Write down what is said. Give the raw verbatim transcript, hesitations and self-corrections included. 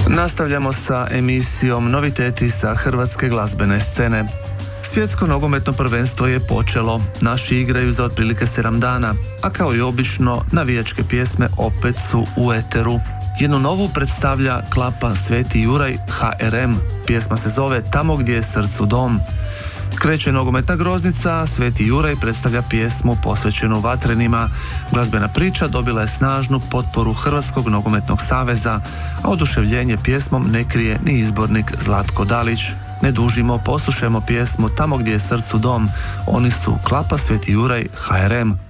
Nastavljamo sa emisijom Noviteti sa hrvatske glazbene scene. Svjetsko nogometno prvenstvo je počelo. Naši igraju za otprilike sedam dana, a kao i obično, navijačke pjesme opet su u eteru. Jednu novu predstavlja klapa Sveti Juraj H R M. Pjesma se zove Tamo gdje je srcu dom. Kreće nogometna groznica, Sveti Juraj predstavlja pjesmu posvećenu vatrenima. Glazbena priča dobila je snažnu potporu Hrvatskog nogometnog saveza, a oduševljenje pjesmom ne krije ni izbornik Zlatko Dalić. Ne dužimo, poslušajmo pjesmu Tamo gdje je srcu dom. Oni su klapa Sveti Juraj H R M.